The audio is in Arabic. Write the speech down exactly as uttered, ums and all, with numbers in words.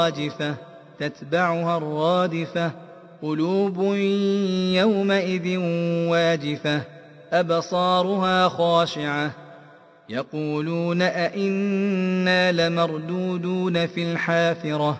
راجفة تتبعها الرادفة قلوب يومئذ واجفة أبصارها خاشعة يقولون أئنا لمردودون في الحافرة